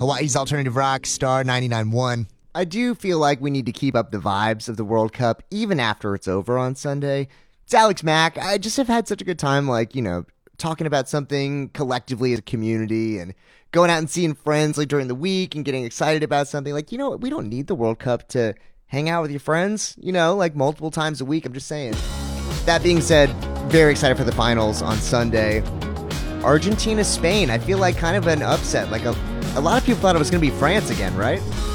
Hawaii's alternative rock, Star 99.1. I do feel like we need to keep up the vibes of the World Cup even after it's over on Sunday. It's Alex Mack. I just have had such a good time, talking about something collectively as a community and going out and seeing friends during the week and getting excited about something. We don't need the World Cup to hang out with your friends, multiple times a week. I'm just saying. That being said, very excited for the finals on Sunday. Argentina, Spain. I feel like kind of an upset. A lot of people thought it was going to be France again, right?